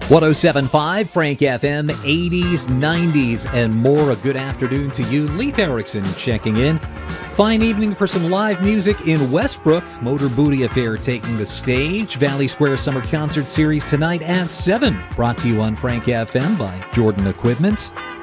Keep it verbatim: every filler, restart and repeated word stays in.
one oh seven point five Frank F M, eighties, nineties, and more. A good afternoon to you. Leif Erikson checking in. Fine evening for some live music in Westbrook. Motor Booty Affair taking the stage. Valley Square Summer Concert Series tonight at seven. Brought to you on Frank F M by Jordan Equipment.